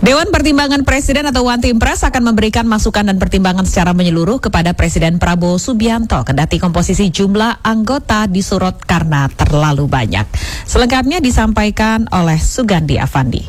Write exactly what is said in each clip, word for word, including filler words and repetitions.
Dewan Pertimbangan Presiden atau One Team Press akan memberikan masukan dan pertimbangan secara menyeluruh kepada Presiden Prabowo Subianto kendati komposisi jumlah anggota disorot karena terlalu banyak. Selengkapnya disampaikan oleh Sugandi Avandi.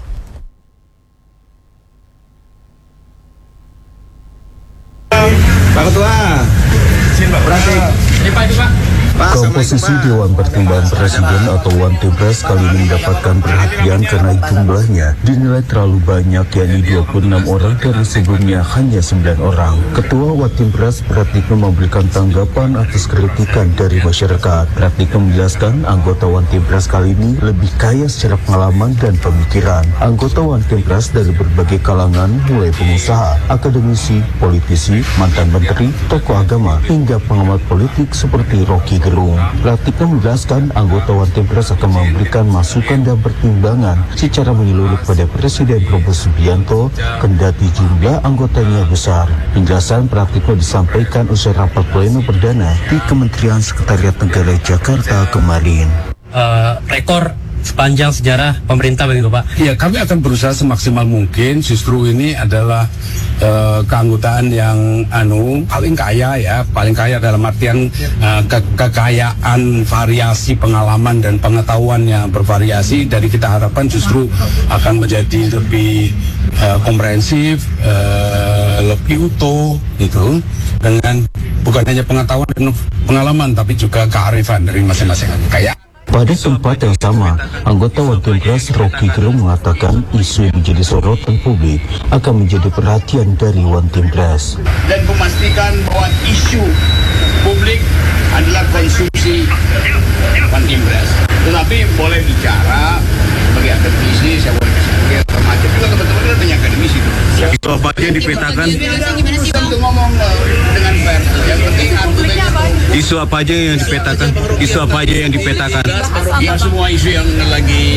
Pak Ketua, berarti ini Pak, itu Pak. Komposisi Dewan Pertimbangan Presiden atau One Team Press kali ini mendapatkan perhatian karena jumlahnya dinilai terlalu banyak, yakni dua puluh enam orang dari sebelumnya hanya sembilan orang. Ketua One Team Press Pratikno memberikan tanggapan atas kritikan dari masyarakat. Pratikno menjelaskan anggota One Team Press kali ini lebih kaya secara pengalaman dan pemikiran. Anggota One Team Press dari berbagai kalangan, mulai pengusaha, akademisi, politisi, mantan menteri, tokoh agama, hingga pengamat politik seperti Rocky Gerung. Pratikno menjelaskan anggota One Team Press akan memberikan masukan dan pertimbangan secara menyeluruh kepada Presiden Prabowo Subianto kendati jumlah anggotanya besar. Penjelasan Pratikno disampaikan usai rapat pleno perdana di Kementerian Sekretariat Negara Jakarta kemarin. Uh, rekor sepanjang sejarah pemerintah begitu Pak. Ya, kami akan berusaha semaksimal mungkin. Justru ini adalah uh, keanggotaan yang anu paling kaya ya, paling kaya dalam artian uh, ke kekayaan variasi pengalaman dan pengetahuan yang bervariasi. Dari kita harapkan justru akan menjadi lebih uh, komprehensif, uh, lebih utuh gitu, dengan bukan hanya pengetahuan dan pengalaman tapi juga kearifan dari masing-masing kaya. Pada tempat yang sama, anggota One Team Press Rocky Gerung mengatakan isu yang menjadi sorotan publik akan menjadi perhatian dari One Team Press. Dan memastikan bahwa isu publik adalah konsumsi One Team Press. Tetapi boleh bicara sebagai akademisi, saya boleh kasih macam juga teman-teman kita banyak akademisi itu. Itu apa aja yang dipetakan? Untuk ngomong dengan pers. Yang penting argumennya Isu apa aja yang dipetakan? Isu apa aja yang dipetakan? ya semua isu yang lagi.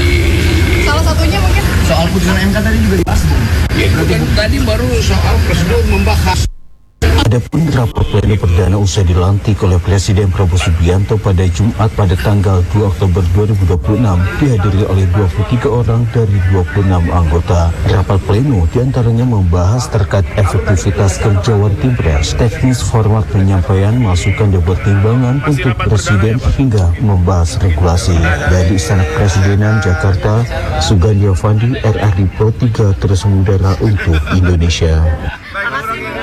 Salah satunya mungkin Soal putusan M K tadi juga dibahas. Ya itu kan tadi baru soal prosedur membahas. Adapun rapat pleno perdana usai dilantik oleh Presiden Prabowo Subianto pada Jumat pada tanggal dua Oktober dua ribu dua puluh enam dihadiri oleh dua puluh tiga orang dari dua puluh enam anggota. Rapat pleno diantaranya membahas terkait efektivitas kerja One Team Press, teknis format penyampaian masukan dan pertimbangan untuk Presiden hingga membahas regulasi. Dari Istana Kepresidenan Jakarta, Sugandi Avandi, R R I Pro tiga terus mengudara untuk Indonesia.